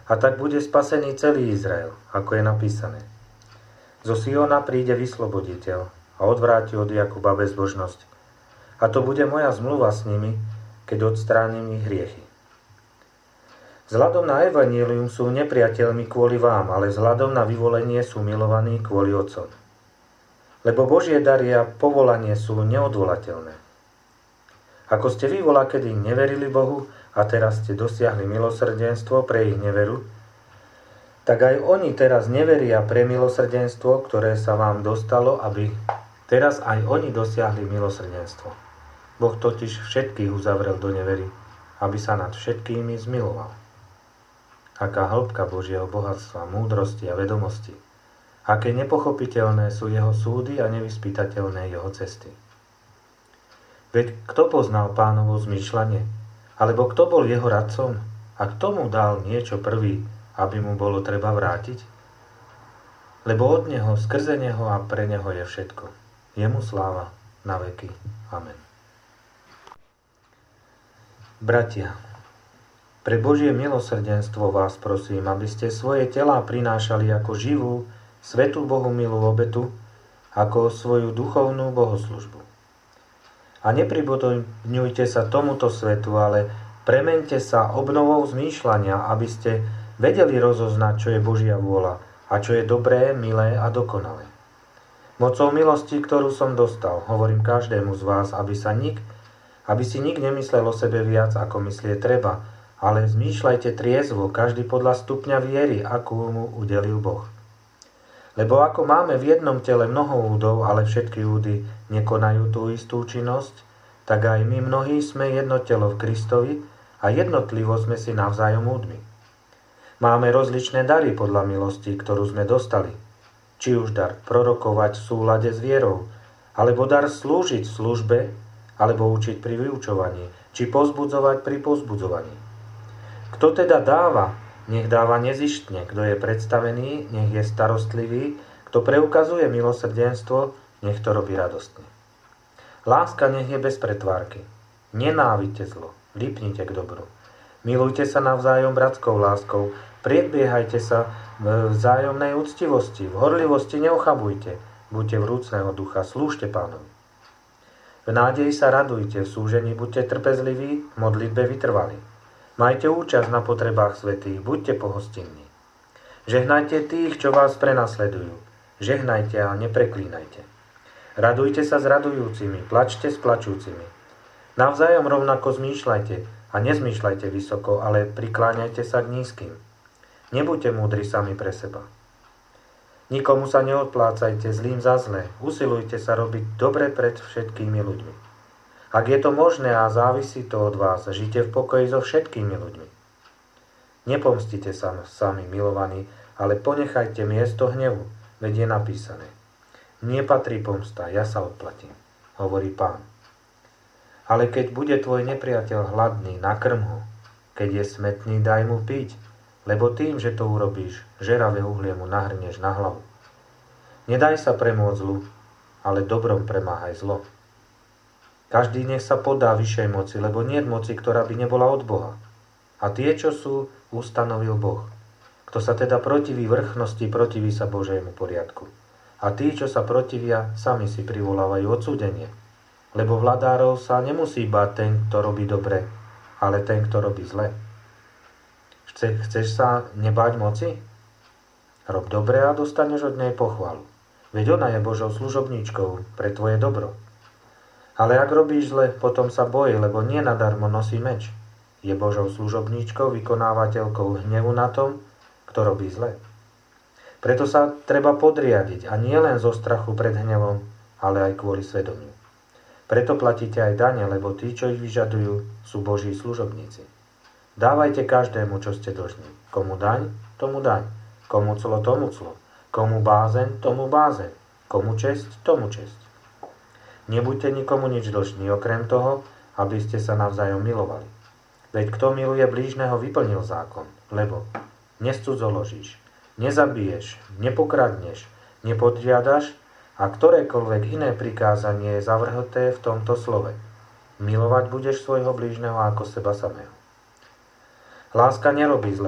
A tak bude spasený celý Izrael, ako je napísané. Zo Siona príde vysloboditeľ a odvráti od Jakuba bezbožnosť. A to bude moja zmluva s nimi, keď odstránim ich hriechy. Vzhľadom na evanjelium sú nepriateľmi kvôli vám, ale vzhľadom na vyvolenie sú milovaní kvôli Otcom. Lebo Božie dary a povolanie sú neodvolateľné. Ako ste vy voľakedy neverili Bohu a teraz ste dosiahli milosrdenstvo pre ich neveru, tak aj oni teraz neveria pre milosrdenstvo, ktoré sa vám dostalo, aby teraz aj oni dosiahli milosrdenstvo. Boh totiž všetkých uzavrel do nevery, aby sa nad všetkými zmiloval. Aká hĺbka Božieho bohatstva, múdrosti a vedomosti. Aké nepochopiteľné sú jeho súdy a nevyspytateľné jeho cesty. Veď kto poznal Pánovo zmýšľanie? Alebo kto bol jeho radcom? A kto mu dal niečo prvý, aby mu bolo treba vrátiť? Lebo od neho, skrze neho a pre neho je všetko. Jemu sláva na veky. Amen. Bratia, pre Božie milosrdenstvo vás prosím, aby ste svoje telá prinášali ako živú, svätú Bohu milú obetu, ako svoju duchovnú bohoslužbu. A nepripodobňujte sa tomuto svetu, ale premente sa obnovou zmýšľania, aby ste vedeli rozoznať, čo je Božia vôľa a čo je dobré, milé a dokonalé. Mocou milosti, ktorú som dostal, hovorím každému z vás, aby si nik nemyslel o sebe viac, ako myslieť treba, ale zmýšľajte triezvo, každý podľa stupňa viery, akú mu udelil Boh. Lebo ako máme v jednom tele mnoho údov, ale všetky údy nekonajú tú istú činnosť, tak aj my mnohí sme jedno telo v Kristovi a jednotlivo sme si navzájom údmi. Máme rozličné dary podľa milosti, ktorú sme dostali. Či už dar prorokovať v súlade s vierou, alebo dar slúžiť v službe, alebo učiť pri vyučovaní, či pozbudzovať pri pozbudzovaní. Kto teda dáva, nech dáva nezištne, kto je predstavený, nech je starostlivý, kto preukazuje milosrdenstvo, nech to robí radostne. Láska nech je bez pretvárky. Nenávidte zlo, lipnite k dobru. Milujte sa navzájom bratskou láskou, predbiehajte sa v vzájomnej úctivosti, v horlivosti neochabujte, buďte vrúcneho ducha, slúžte Pánovi. V nádeji sa radujte, v súžení buďte trpezliví, v modlitbe vytrvalí. Majte účasť na potrebách svätých, buďte pohostinní. Žehnajte tých, čo vás prenasledujú. Žehnajte a nepreklínajte. Radujte sa s radujúcimi, plačte s plačúcimi. Navzájom rovnako zmýšľajte a nezmýšľajte vysoko, ale prikláňajte sa k nízkym. Nebuďte múdri sami pre seba. Nikomu sa neodplácajte zlým za zlé, usilujte sa robiť dobre pred všetkými ľuďmi. Ak je to možné a závisí to od vás, žite v pokoji so všetkými ľuďmi. Nepomstite sa sami, milovaní, ale ponechajte miesto hnevu, veď je napísané. Mne patrí pomsta, ja sa odplatím, hovorí Pán. Ale keď bude tvoj nepriateľ hladný, nakrm ho. Keď je smätný, daj mu piť, lebo tým, že to urobíš, žeravé uhlie mu nahrnieš na hlavu. Nedaj sa premôcť zlu, ale dobrom premáhaj zlo. Každý nech sa podá vyššej moci, lebo nie je moci, ktorá by nebola od Boha. A tie, čo sú, ustanovil Boh. Kto sa teda protiví vrchnosti, protiví sa Božiemu poriadku. A tí, čo sa protivia, sami si privolávajú odsúdenie. Lebo vladárov sa nemusí báť ten, kto robí dobre, ale ten, kto robí zle. Chceš sa nebáť moci? Rob dobre a dostaneš od nej pochvalu. Veď ona je Božou služobníčkou pre tvoje dobro. Ale ak robíš zle, potom sa boj, lebo nie nadarmo nosí meč. Je Božou služobníčkou, vykonávateľkou hnevu na tom, kto robí zle. Preto sa treba podriadiť, a nie len zo strachu pred hnevom, ale aj kvôli svedomiu. Preto platíte aj dane, lebo tí, čo ich vyžadujú, sú Boží služobníci. Dávajte každému, čo ste dlžní. Komu daň, tomu daň. Komu clo, tomu clo. Komu bázeň, tomu bázeň. Komu česť, tomu česť. Nebuďte nikomu nič dlžní, okrem toho, aby ste sa navzájom milovali. Veď kto miluje blížneho, vyplnil zákon, lebo nescudzoložíš, nezabiješ, nepokradneš, nepodžiadaš a ktorékoľvek iné prikázanie je zavrhnuté v tomto slove. Milovať budeš svojho blížneho ako seba samého. Láska nerobí zle,